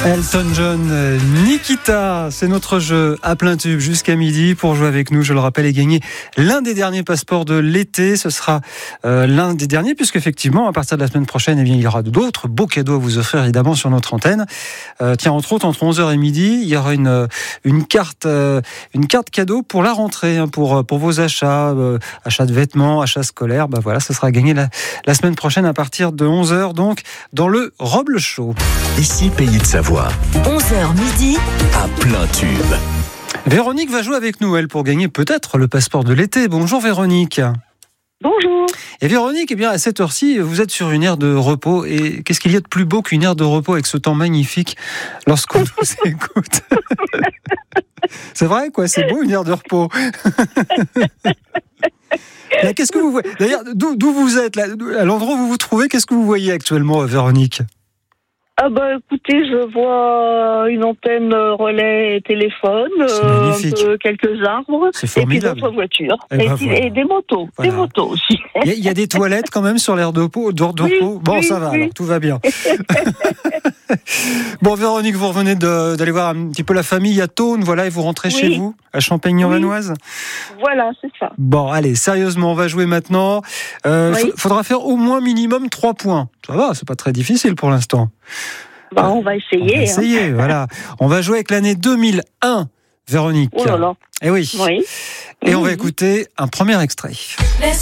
Elton John, Nikita, c'est notre jeu à plein tube jusqu'à midi. Pour jouer avec nous, je le rappelle, et gagner l'un des derniers passeports de l'été. Ce sera l'un des derniers, puisque effectivement, à partir de la semaine prochaine, il y aura d'autres beaux cadeaux à vous offrir, évidemment, sur notre antenne. Tiens, entre autres, entre 11h et midi, il y aura une carte cadeau pour la rentrée, pour vos achats, achats de vêtements, achats scolaires. Voilà, ce sera gagné la semaine prochaine à partir de 11h, donc, dans le Roble Show. Ici, Pays de Savoie. 11h midi, à plein tube. Véronique va jouer avec nous, elle, pour gagner peut-être le passeport de l'été. Bonjour Véronique. Bonjour. Et Véronique, eh bien, à cette heure-ci, vous êtes sur une aire de repos. Et qu'est-ce qu'il y a de plus beau qu'une aire de repos avec ce temps magnifique lorsqu'on vous écoute? C'est vrai, quoi, c'est beau une aire de repos. Là, qu'est-ce que vous voyez? D'ailleurs, d'où vous êtes, là, à l'endroit où vous vous trouvez, qu'est-ce que vous voyez actuellement, Véronique? Écoutez, je vois une antenne relais téléphone, quelques arbres, c'est formidable. Et puis d'autres voitures, et des motos, voilà. Des motos aussi. Il y a des toilettes quand même sur l'aire de repos, ça va, alors, tout va bien. Bon, Véronique, vous revenez d'aller voir un petit peu la famille à Thônes, voilà, et vous rentrez chez vous, à Champagny-en-Vanoise. Voilà, c'est ça. Bon, allez, sérieusement, on va jouer maintenant. Faudra faire au moins minimum 3 points. Ça va, c'est pas très difficile pour l'instant. On va essayer. On va essayer, voilà. On va jouer avec l'année 2001, Véronique. Oh là là. Eh oui. Et on va écouter un premier extrait.